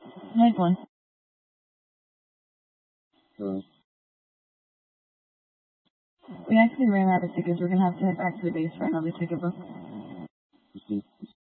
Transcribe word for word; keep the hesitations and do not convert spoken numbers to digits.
Nice one. Uh, We actually ran out of tickets. We're gonna have to head back to the base for another ticket book. you see,